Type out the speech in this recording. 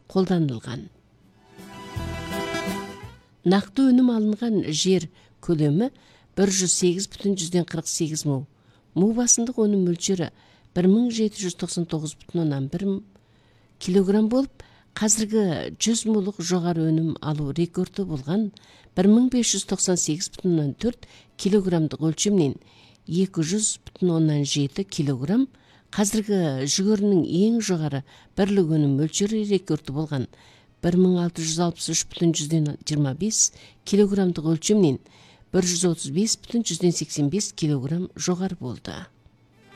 колданылган. Нақты өнім алынған жер көлемі 108,48 му. Му басындық өнім мөлшері 1799,1 килограмм болып, қазіргі 100 мулық жоғары өнім алу рекорды болған 1598,4 килограммдық өлчемнен 200,7 килограмм, қазіргі жүгерінің ең жоғары бірлік өнім мөлшері рекорды болған 1663,25 килограммдық өлчемнен 135,85 килограмм жоғары болды.